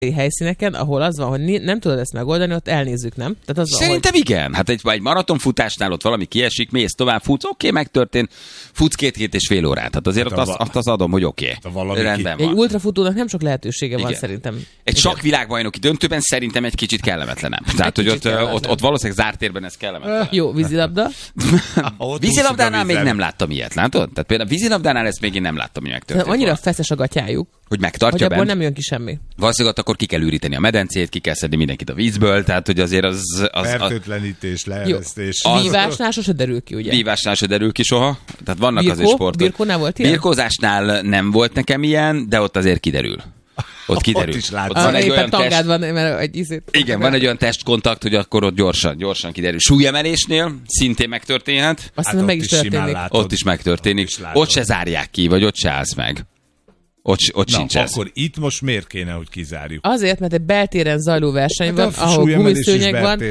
helyszíneken, ahol az van, hogy nem tudod ezt megoldani, ott elnézzük, nem? Tehát az Szerintem igen. Hát egy maratonfutásnál ott valami kiesik, mész tovább, futsz, oké, megtörtént, futsz 2,5 órát. Hát azért azt adom, hogy oké. Rendben van. Egy ultrafutónak nem sok lehetősége van szerintem. Egy sakkvilágbajnoki döntőben szerintem egy kicsit kellemetlenebb. Tehát, hogy ott valószínűleg zárt térben ez kellemetlen. Jó, vízilabda. Vízilabdánál még nem láttam ilyet, látod? Tehát például vízilabdánál ezt még én nem láttam, hogy megtörtént. Annyira feszes a gatyájuk, hogy megtartja hogy abból nem jön ki semmi. Valószínűleg akkor ki kell üríteni a medencét, ki kell szedni mindenkit a vízből, tehát hogy azért az fertőtlenítés, leeresztés. Vívásnál sose derül ki, ugye? Vívásnál se derül ki soha. Tehát vannak azért sportok. Birkónál volt ilyen? Birkózásnál nem volt nekem ilyen, de ott azért kiderül. Ott kiderül. Ott van egy olyan test... van, mert egy igen, van egy olyan testkontakt, hogy akkor ott gyorsan kiderül. Súlyemelésnél szintén megtörténhet. Aztán meg is történik. Ott is megtörténik. Ott se zárják ki, vagy ott se állsz meg. Ott sincs ez. Akkor itt most miért kéne, hogy kizárjuk? Azért, mert egy beltéren zajló verseny van, ahol gumiszőnyeg van,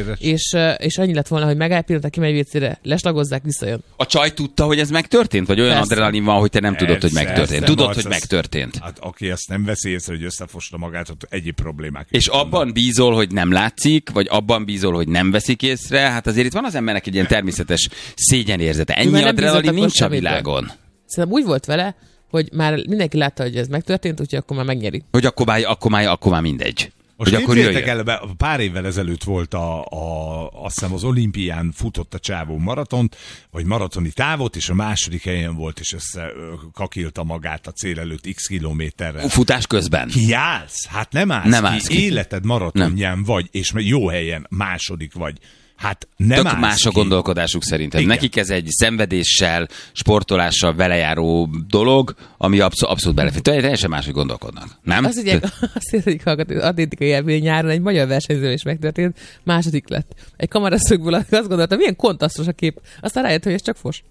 és annyi lett volna, hogy megáll pillanat, kimegy vécére, leslagozzák, visszajön. A csaj tudta, hogy ez megtörtént? Vagy olyan adrenalin van, hogy te nem tudod, hogy megtörtént? Tudod, hogy megtörtént. Hát aki ezt nem veszi észre, hogy összefosta magát, ott egyéb problémák. És abban bízol, hogy nem látszik, vagy abban bízol, hogy nem veszik észre, hát azért itt van az embernek egy ilyen természetes szégyenérzete. Ennyi adrenalin nincs a világon. Szerintem úgy volt vele, hogy már mindenki látta, hogy ez megtörtént, úgyhogy akkor már megnyeri. Hogy akkor már mindegy. Most hogy akkor jöjjön. Pár évvel ezelőtt volt azt hiszem az olimpián futott a csávó maratont, vagy maratoni távot, és a második helyen volt, és összekakilta magát a cél előtt x kilométerrel. Futás közben. Kiállsz? Hát nem állsz ki. Életed maratonján vagy, és jó helyen második vagy. Hát nem tök más a gondolkodásuk szerintem. Igen. Nekik ez egy szenvedéssel, sportolással velejáró dolog, ami abszolút belefér. Teljesen máshogy gondolkodnak. Nem? Azt mondják, atlétikai élmény nyáron egy magyar versenyző is megtörtént, második lett. Egy kameraszögből azt gondoltam, milyen kontasztos a kép. Aztán rájött, hogy ez csak fos.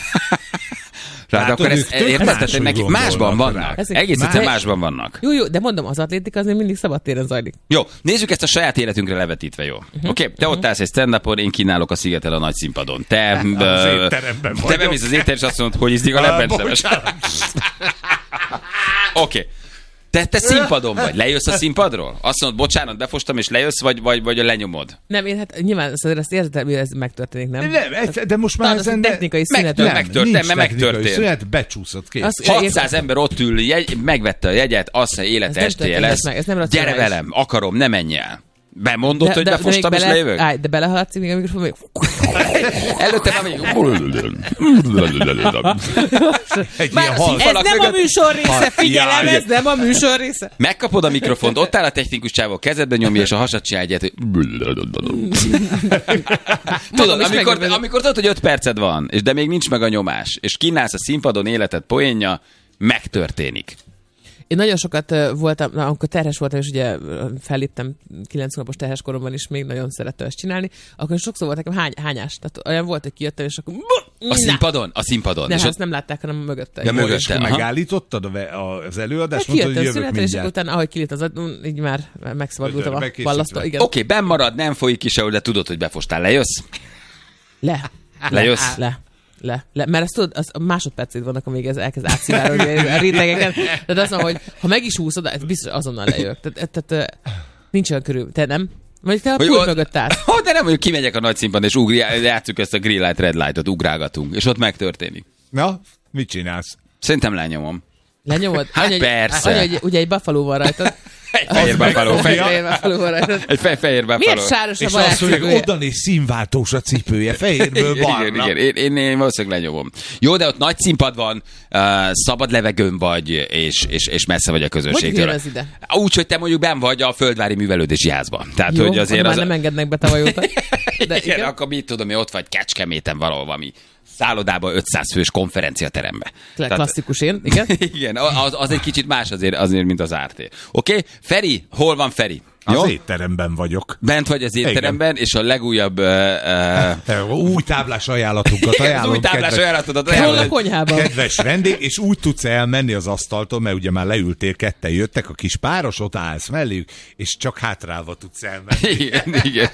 Tehát akkor ezt érted, hogy nekik másban vannak. Egész egyszerűen másban vannak. Jó, de mondom, az atlétika az még mindig szabadtéren zajlik. Jó, nézzük ezt a saját életünkre levetítve, jó? Oké, te ott állsz egy stand-upon, én kínálok a Szigetel a nagy színpadon. Te bemész az étterembe, és azt mondod, hogy ízdik a lebencsleves. Oké. Te színpadon vagy, lejössz a színpadról? Azt mondod, bocsánat, befostam, és lejössz, vagy lenyomod? Nem, én hát nyilván ezt érted, hogy ez megtörténik, nem? Nem, de most már ezen technikai szünet. Megtörtént. Szünet, becsúszott ki. 600 ember ott ül, megvette a jegyet, azt mondja, élet estéje lesz. Gyere velem, akarom, ne menj el. Bemondod, hogy befostam, és lejövök? De belehaladsz még a mikrofon, előtte már még... Ez nem a műsor része, figyelem, ez nem a műsor része. Megkapod a mikrofont, ott áll a technikus csávó, kezedbe nyomja, és a hasad csinál egyet, tudod, amikor tudod, hogy 5 perced van, de még nincs meg a nyomás, és kínálsz a színpadon, életed poénja, megtörténik. Én nagyon sokat voltam, amikor terhes voltam, és ugye felléptem 9 hónapos terhes koromban is, még nagyon szerettem ezt csinálni, akkor sokszor volt nekem hányás. Tehát olyan volt, hogy kijöttem, és akkor... A színpadon. Nem, ezt nem látták, hanem mögötte. De mögötte. Megállítottad az előadást, mondtad, hogy jövök mindjárt. És utána, ahogy kilít az így már megszabadultam a ballasztó. Oké, benn marad, nem folyik ki sehol, de tudod, hogy befostál. Lejössz? Lejössz? Mert ezt tudod, az másodpercét vannak, amíg ez elkezd átszivárogni a rétegeken. Tehát azt mondom, hogy ha meg is húszod, ez biztos azonnal lejövök. Tehát nincs olyan körül. Te nem? Vagy te a pult mögött állsz. De nem, hogy kimegyek a nagy színpadon, és játsszuk ezt a green light, red light-ot, ugrálgatunk, és ott megtörténik. Na, mit csinálsz? Szerintem lenyomom. Lenyomod? Hát persze. Anya, ugye egy buffalo van rajtad. Egy fehér buffalo. Egy fehér buffalo. Miért sáros a barát cipője? És azt oda néz színváltós a cipője, fehérből barna. Igen, én valószínűleg lenyomom. Jó, de ott nagy színpad van, szabad levegőn vagy, és messze vagy a közönségtől. Hogy ide? Úgy, hogy te mondjuk benn vagy a Földvári Művelődési Házban. Tehát, jó, hogy azért már nem engednek be tavaly óta. De igen, akkor mit tudom, hogy ott vagy Kecskeméten valahol valami szállodában 500 fős konferenciaterembe. Klasszikus én, igen. Igen, az egy kicsit más azért mint az RT. Oké? Feri, hol van Feri? Az étteremben vagyok. Bent vagy az étteremben, igen. És a legújabb... új táblás ajánlatunkat ajánlom. Új táblás ajánlatodat ajánlom. Hol a konyhában? Kedves vendég, és úgy tudsz elmenni az asztaltól, mert ugye már leültél, ketten jöttek, a kis páros, ott állsz melléjük, és csak hátrálva tudsz elmenni. Igen.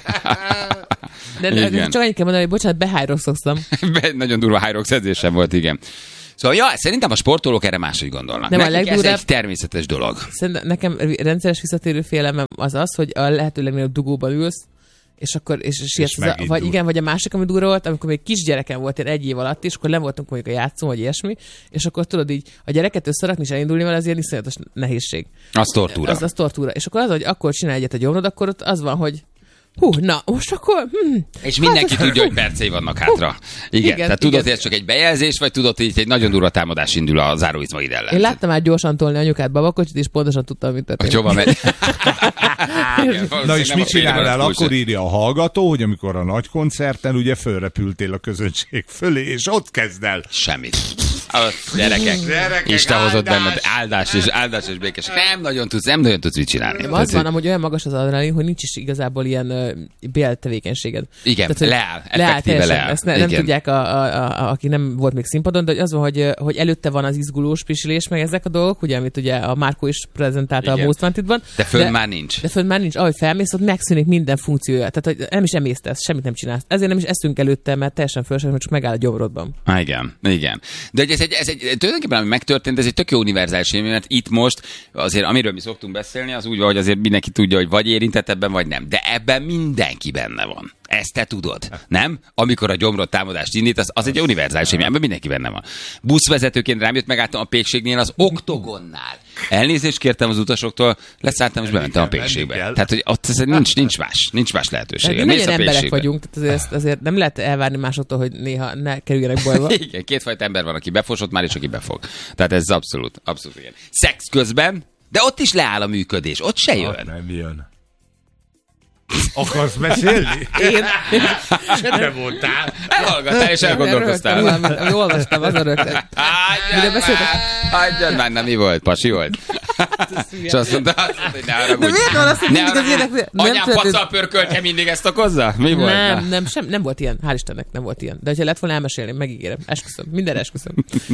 De csak annyit kell mondani, hogy bocsánat, behájrokszoztam. Nagyon durva hájrox edzésem volt, igen. Szóval szerintem a sportolók erre máshogy gondolnak. Nem, nekik ez egy természetes dolog. Szerintem nekem rendszeres visszatérő félelmem az, hogy a lehető legnagyobb dugóban ülsz, és akkor vagy a másik, ami durva volt, amikor még kisgyereken volt, én 1 év alatt, és akkor le voltunk mondjuk a játszón, vagy ilyesmi, és akkor tudod így, a gyereket összerakni és elindulni vele, az ilyen iszonyatos nehézség. Az tortúra. Az tortúra. És akkor az, hogy akkor csinálj egyet a gyomrod, akkor ott az van, hogy na, most akkor... És mindenki tudja, hogy percei vannak hátra. Igen, tehát tudod, hogy ez csak egy bejelzés, vagy tudod, hogy egy nagyon durva támadás indul a záróizmaid ellen. Én láttam már gyorsan tolni anyukát babakocsit, és pontosan tudtam, mit történt. Hogy hova megy. Na és mit csinálnál? Akkor írja a hallgató, hogy amikor a nagy koncerten ugye fölrepültél a közönség fölé, és ott kezd el. Semmit. Gyerekek, Isten hozott benned áldás és békesség. Nem nagyon tudsz mit csinálni. Az van, amúgy olyan magas az adrenalin, hogy nincs is igazából ilyen béltevékenységed. Igen, tehát, leáll. Ezt nem tudják, aki nem volt még színpadon, de az van, hogy előtte van az izgulós pisilés, meg ezek a dolgok, ugye, amit ugye a Márkó is prezentálta a Most Wanted-ban. De fönn már nincs. Ahogy felmész, ott megszűnik minden funkciója. Tehát, hogy nem is emésztesz, semmit nem csinálsz. Ezért nem is eszünk előtte, mert teljesen fölösleges, csak megáll a gyomrodban. Igen. De ez egy tulajdonképpen, ami megtörtént, ez egy tök jó univerzális élmény, mert itt most azért, amiről mi szoktunk beszélni, az úgy van, hogy azért mindenki tudja, hogy vagy érintett ebben, vagy nem. De ebben mindenki benne van. Ezt te tudod, nem? Amikor a gyomrod támadást indít, az egy univerzális élmény, ebben mindenki benne van. Buszvezetőként rám jött, megálltam a Pékségnél az Oktogonnál. Elnézést kértem az utasoktól, leszálltam és bementem a Pékségbe. Tehát, hogy ott nincs más lehetősége. Mi nagyon emberek vagyunk, tehát azért nem lehet elvárni másoktól, hogy néha ne kerüljenek bajba. Igen, kétfajta ember van, aki befosott már, és aki befog. Tehát ez abszolút igen. Szex közben, de ott is leáll a működés, ott se jön. Nem jön. Akarsz beszélni? Én? Semmi voltál. Elhallgattál és elgondolkoztál. Olvastam, az örökre. Hagyjad már, mi volt? Pasi volt? És azt mondta, hogy ne haragudj. De miért van azt, hogy mindig az ilyenek... Anyám pacal pörköltje mindig ezt okozza? Mi volt? Nem volt ilyen. Hál' Istennek nem volt ilyen. De ha lett volna, elmesélném, megígérem. Esküszöm. Mindenre esküszöm,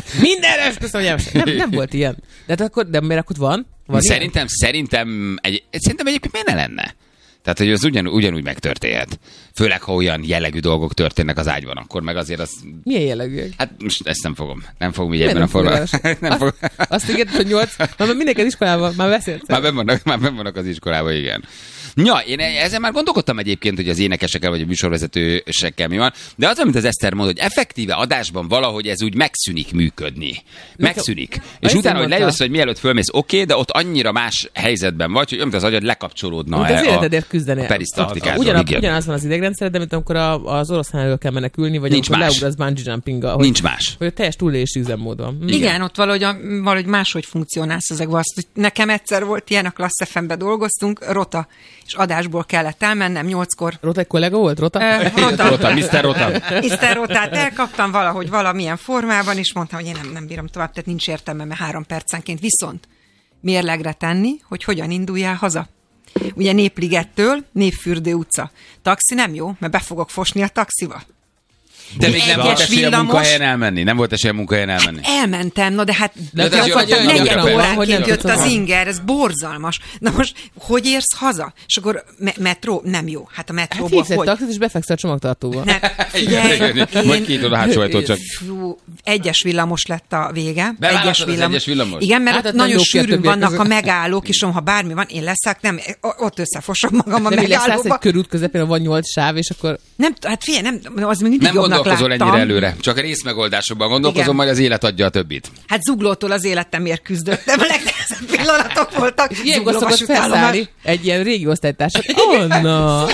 hogy elmesélem. Nem volt ilyen. De miért akkor van? Szerintem egyébként miért ne lenne? Tehát, hogy az ugyanúgy megtörténhet. Főleg, ha olyan jellegű dolgok történnek az ágyban, akkor meg azért az... Milyen jellegű? Hát most ezt nem fogom így ebben a formában. Azt ígérted, hogy 8, már mindenki az iskolában, már beszélsz. Már benn vannak az iskolában, igen. Ja, én ezen már gondolkodtam egyébként, hogy az énekesekkel vagy a műsorvezetősekkel mi van, de az, amit az Eszter mond, hogy effektíve adásban valahogy ez úgy megszűnik működni. Megszűnik. És utána, hogy lejössz, hogy mielőtt fölmész, oké, de ott annyira más helyzetben vagy, hogy amit az agyad lekapcsolódna az életedért küzdeni. A perisztaltikától. Ugyanaz van az idegrendszered, de mint amikor az oroszlán elől kell menekülni, vagy nincs amikor leugrasz bungee jumpinggal. Nincs más. Hogy teljes túlélési üzemmód van. Igen, ott valahogy máshogy funkcionálsz ezekben. Nekem egyszer volt ilyen, a Klassz FM-ben dolgoztunk, rota, és adásból kellett elmennem 8-kor. Rota egy kollega volt? Rota, Mr. Rota. Mr. Rotát elkaptam valahogy valamilyen formában, és mondtam, hogy én nem bírom tovább, tehát nincs értelme, mert 3 percenként. Viszont mérlegre tenni, hogy hogyan induljál haza. Ugye Népligettől Népfürdő utca. Taxi nem jó, mert be fogok fosni a taxiba. De még nem volt esélye a munkahelyen elmenni? Nem volt esélye a munkahelyen elmenni? Elmentem, de hát gyakorlatilag negyed óránként jött az inger, ez borzalmas. Na most, hogy érsz haza? És akkor metró? Nem jó. Hát a metróból hívsz egy taxit, és befeksz a csomagtartóba. Nem, figyelj, majd két oda hátsó ajtót csak. Egyes villamos lett a vége. Egyes villamos? Igen, mert nagyon sűrűn vannak a megállók, és ha bármi van, én leszek, nem, ott összefosom magam a megállóba. De mi lesz egy körút közepén, van 8 sáv, és akkor... Nem, hát figyelj, az még mindig jobbnak gondolkozol ennyire előre. Csak a részmegoldásokban gondolkozom, majd az élet adja a többit. Hát zuglótól az életemért küzdöttem. A legnehezebb pillanatok voltak. Ilyenkor szokott felszállni egy ilyen régi osztálytársat. Anna!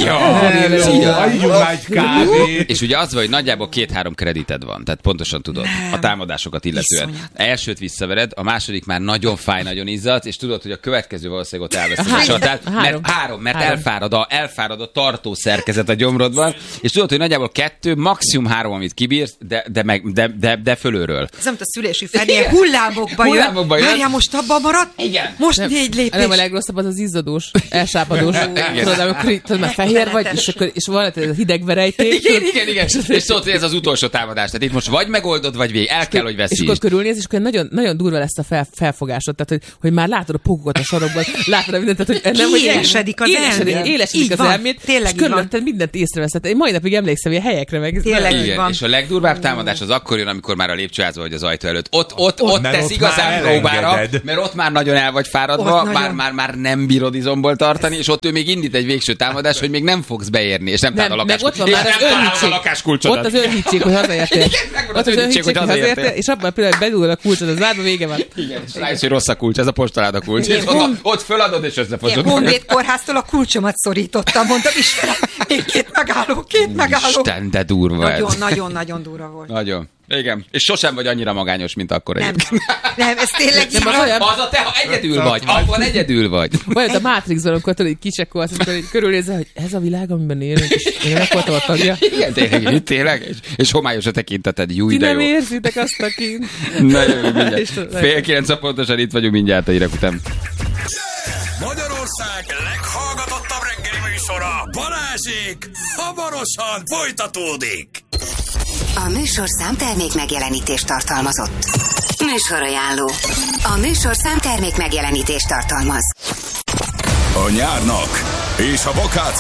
És ugye az van, hogy nagyjából 2-3 kredited van. Tehát pontosan tudod a támadásokat illetően. Elsőt visszavered, a második már nagyon fáj, nagyon izzadsz, és tudod, hogy a következő valószínűleg ott elveszed a csatát. Mert elfárad a tartó szerkezet a gyomrodban, és tudod, hogy nagyjából 2, maximum 3, amit kibírsz, de fölülről. Ez nem a szülési fenél hullámokba jön. Várjál, most abban marad? Igen. Most 4 lépés. Nem a legrosszabb az izzadós, elsápadós. Tudod, már fehér vagy, és van a hideg verejték. Igen. És tudod, hogy ez az utolsó támadás. Tehát itt most vagy megoldod, vagy végig. El kell, hogy veszíts. És akkor körülnéz, és akkor nagyon, nagyon durva lesz a felfogásod. Tehát, hogy már látod a pókokat a sarokban, látod a mindent, tehát, hogy nem, hogy élesedik az elmét. Élesedik az elmét, és körülötted mindent észreveszed. Én mai napig emlékszem ilyen helyekre meg. Tényleg Igen, és a legdurvább támadás az akkor jön, amikor már a lépcsőházban vagy az ajtó előtt. Ott tesz igazán próbára, mert ott már nagyon el vagy fáradva, már nem bírod izomból tartani, és ott ő még indít egy végső támadás, hogy még nem fogsz beérni, és nem talál a lakáskulcsodat. Ott az önhittség, hogy hazaértél. Ott az önhittség, hogy hazaértél, és abban a pillanatban bedugod a kulcsot az zárba, vége van. Igen, és rájössz, hogy rossz a kulcs, ez a postaláda kulcs. És ott föladod, és összefosod. Honvéd kórháztól a kulcsomat szorítottam, mondtam, Istenem, még két megálló. Isten, de durva ez. Nagyon durva volt. Nagyon. Igen. És sosem vagy annyira magányos, mint akkor egyébként. Nem, ez tényleg az a te, ha egyedül vagy. Abban egyedül vagy. Olyan, a Matrixban, amikor tudod, így kicsekkolsz, amikor így körülnézel, hogy ez a világ, amiben élünk, és én meg voltam a tagja. Igen, tényleg. És homályos a tekinteted. Jú, ti de jó. nem érzitek azt a kint. Na jó, mindjárt. 8:30 pontosan itt vagyunk mindjárt a hírek után. Magyarország leghallgatottabb reggeli műsora, Balázsék, hamarosan folytatódik. A műsorszám termék megjelenítést tartalmazott. Műsorajánló. A műsorszám termék megjelenítést tartalmaz. A nyárnak és a vakáció